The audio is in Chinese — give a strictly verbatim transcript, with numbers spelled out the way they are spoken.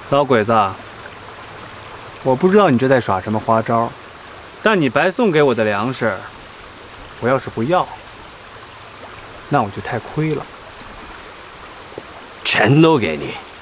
老鬼子，我不知道你这在耍什么花招，但你白送给我的粮食，我要是不要，那我就太亏了。 全都给你。